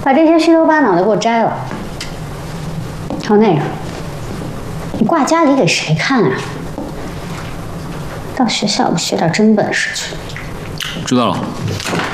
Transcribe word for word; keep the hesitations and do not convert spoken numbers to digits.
把这些虚头巴脑的给我摘了。还有那个，你挂家里给谁看啊？到学校学点真本事去。 知道了。